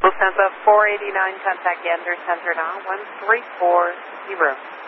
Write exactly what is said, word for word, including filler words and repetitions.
Tampa four eighty-nine, contact Gander Center now, one three four zero.